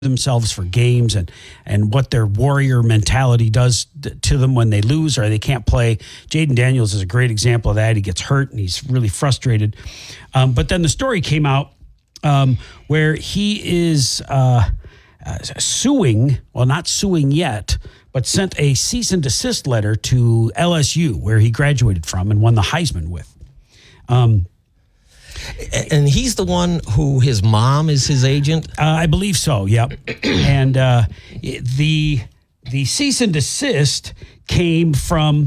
themselves for games and what their warrior mentality does to them when they lose or they can't play. Jayden Daniels is a great example of that. He gets hurt and he's really frustrated. But then the story came out where he is suing, well, not suing yet, but sent a cease and desist letter to LSU, where he graduated from and won the Heisman with. And he's the one who his mom is his agent? I believe so, yep. And the cease and desist came from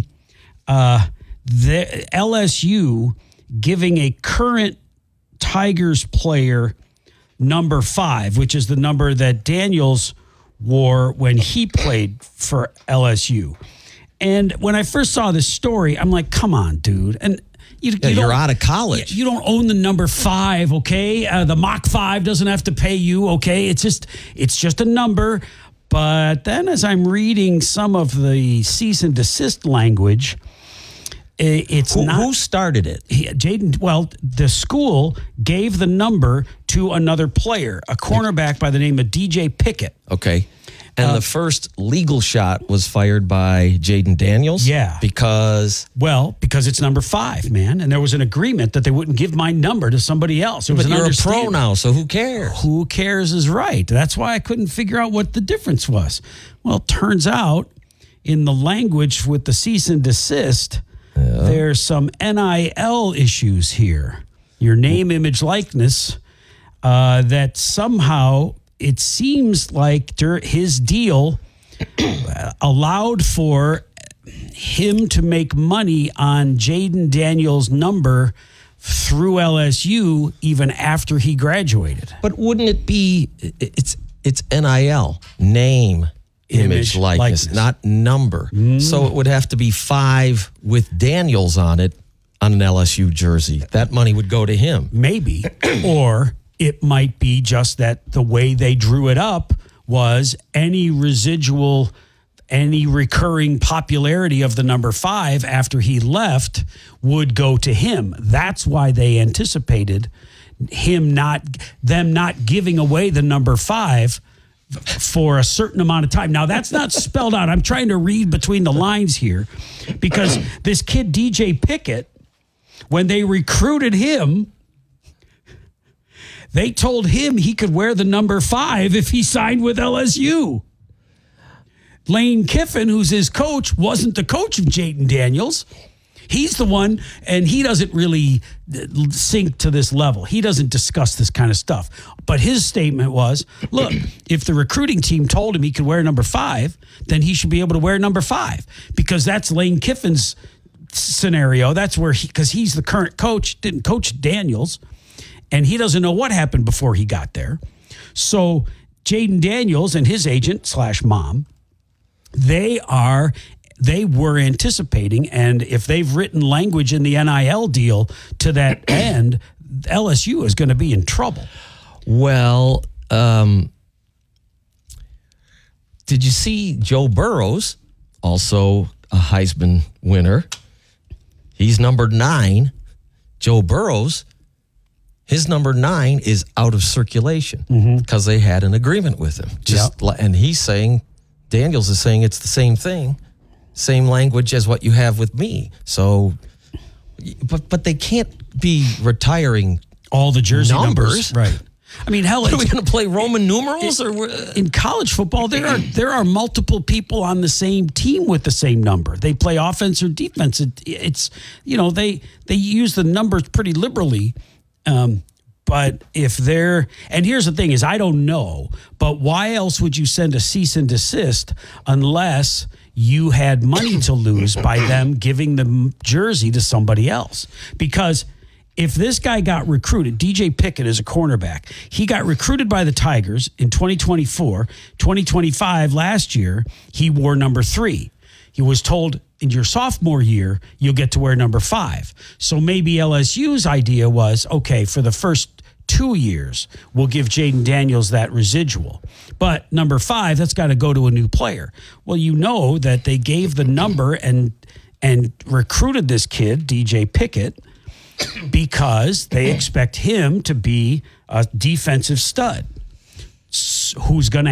the LSU giving a current Tigers player number 5, which is the number that Daniels wore when he played for LSU. And when I first saw this story, I'm like, come on, dude. And you're out of college. You don't own the number 5, okay? The Mach 5 doesn't have to pay you, okay? It's just a number. But then as I'm reading some of the cease and desist language, who started it? Jayden. Well, the school gave the number to another player, a cornerback by the name of DJ Pickett. Okay. And the first legal shot was fired by Jayden Daniels? Yeah. Because it's number 5, man. And there was an agreement that they wouldn't give my number to somebody else. It was you're a pro now, so who cares? Who cares is right. That's why I couldn't figure out what the difference was. Well, it turns out in the language with the cease and desist, there's some NIL issues here. Your name, image, likeness, that somehow it seems like his deal allowed for him to make money on Jayden Daniels' number through LSU even after he graduated. But wouldn't it be, it's NIL, name, image, likeness, not number. So it would have to be 5 with Daniels on it on an LSU jersey. That money would go to him. Maybe. Or it might be just that the way they drew it up was any recurring popularity of the number 5 after he left would go to him. That's why they anticipated them not giving away the number 5 for a certain amount of time. Now, that's not spelled out. I'm trying to read between the lines here because this kid, DJ Pickett, when they recruited him, they told him he could wear the number 5 if he signed with LSU. Lane Kiffin, who's his coach, wasn't the coach of Jayden Daniels. He's the one, and he doesn't really sink to this level. He doesn't discuss this kind of stuff. But his statement was, look, if the recruiting team told him he could wear number 5, then he should be able to wear number 5 because that's Lane Kiffin's scenario. That's where because he's the current coach, didn't coach Daniels, and he doesn't know what happened before he got there. So Jayden Daniels and his agent / mom, they were anticipating, and if they've written language in the NIL deal to that end, LSU is going to be in trouble. Well, did you see Joe Burrows, also a Heisman winner? He's number 9. Joe Burrows, his number 9 is out of circulation because they had an agreement with him. And he's saying, Daniels is saying it's the same thing. Same language as what you have with me. So, but they can't be retiring all the jersey numbers. Right. I mean, hell, are we going to play Roman numerals? In college football, there are multiple people on the same team with the same number. They play offense or defense. It's they use the numbers pretty liberally. But if and here's the thing is I don't know, but why else would you send a cease and desist unless you had money to lose by them giving the jersey to somebody else? Because if this guy got recruited, DJ Pickett is a cornerback. He got recruited by the Tigers in 2024, 2025 last year, he wore number 3. He was told in your sophomore year, you'll get to wear number 5. So maybe LSU's idea was, okay, for the first 2 years, we'll give Jayden Daniels that residual. But number 5, that's got to go to a new player. Well, you know that they gave the number and recruited this kid, DJ Pickett, because they expect him to be a defensive stud who's going to